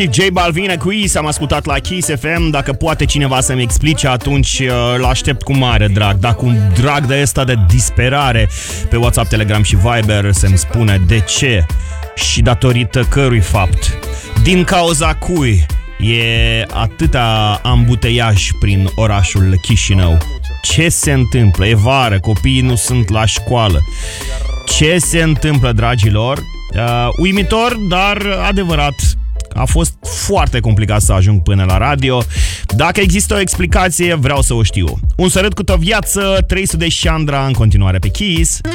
J Balvin Quiz, am ascultat la Kiss FM. Dacă poate cineva să-mi explice, atunci îl aștept cu mare drag. Dacă un drag de ăsta de disperare pe WhatsApp, Telegram și Viber să-mi spune de ce și datorită cărui fapt, din cauza cui e atâta ambuteiaj prin orașul Chișinău. Ce se întâmplă? E vară, copiii nu sunt la școală. Ce se întâmplă, dragilor? Uimitor, dar adevărat. A fost foarte complicat să ajung până la radio. Dacă există o explicație, vreau să o știu. Un sărut cu o viață, 300 de Șandra în continuare pe Kiss.